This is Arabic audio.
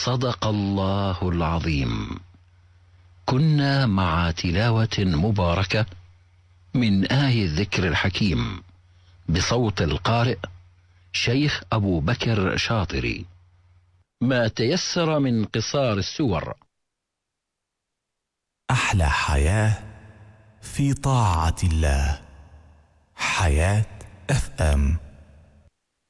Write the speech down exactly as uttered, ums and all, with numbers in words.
صدق الله العظيم. كنا مع تلاوة مباركة من آي الذكر الحكيم بصوت القارئ شيخ أبو بكر شاطري. ما تيسر من قصار السور. أحلى حياة في طاعة الله. حياة اف ام.